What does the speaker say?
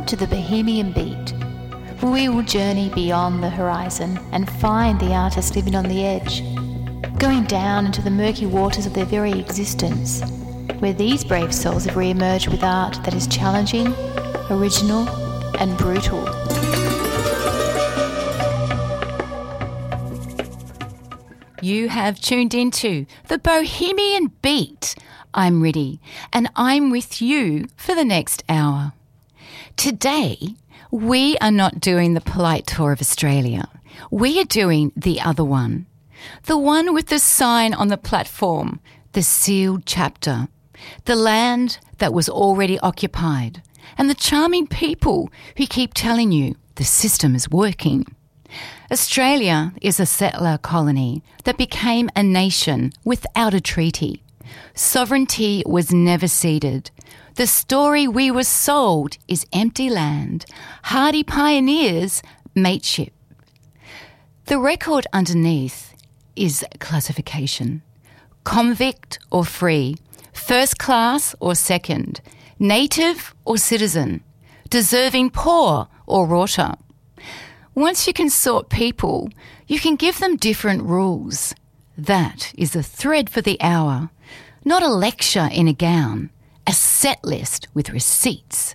to the Bohemian Beat. We will journey beyond the horizon and find the artist living on the edge, going down into the murky waters of their very existence, where these brave souls have re-emerged with art that is challenging, original and brutal. You have tuned into the Bohemian Beat. I'm Riddy, and I'm with you for the next hour. Today, we are not doing the polite tour of Australia. We are doing the other one. The one with the sign on the platform, the sealed chapter, the land that was already occupied, and the charming people who keep telling you the system is working. Australia is a settler colony that became a nation without a treaty. Sovereignty was never ceded. The story we were sold is empty land, hardy pioneers, mateship. The record underneath is classification. Convict or free, first class or second, native or citizen, deserving poor or rorter. Once you can sort people, you can give them different rules. That is the thread for the hour, not a lecture in a gown, a set list with receipts.